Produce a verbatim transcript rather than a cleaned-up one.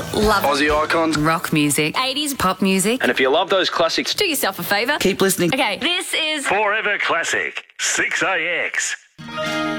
Love Aussie icons. rock music, eighties pop music. And if you love those classics, Do yourself a favour. Keep listening. Okay, this is Forever Classic, six A X.